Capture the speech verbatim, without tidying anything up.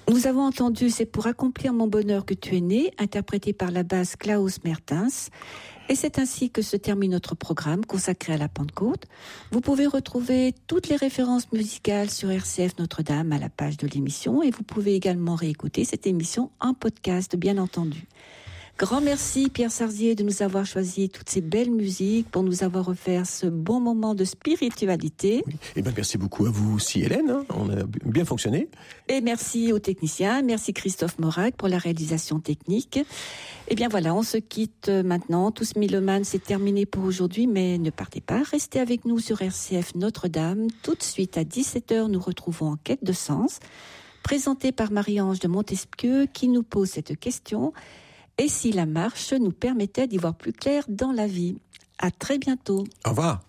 Nous avons entendu « C'est pour accomplir mon bonheur que tu es né », interprété par la basse Klaus Mertens. Et c'est ainsi que se termine notre programme consacré à la Pentecôte. Vous pouvez retrouver toutes les références musicales sur R C F Notre-Dame à la page de l'émission et vous pouvez également réécouter cette émission en podcast, bien entendu. Grand merci Pierre Sarzier de nous avoir choisi toutes ces belles musiques pour nous avoir offert ce bon moment de spiritualité. Oui. Et ben merci beaucoup à vous aussi Hélène, hein. On a bien fonctionné. Et merci aux techniciens, merci Christophe Morac pour la réalisation technique. Et bien voilà, on se quitte maintenant. Tous Mélomanes, c'est terminé pour aujourd'hui, mais ne partez pas, restez avec nous sur R C F Notre-Dame. Tout de suite à dix-sept heures, nous retrouvons En quête de sens, présenté par Marie-Ange de Montesquieu qui nous pose cette question. Et si la marche nous permettait d'y voir plus clair dans la vie? À très bientôt. Au revoir.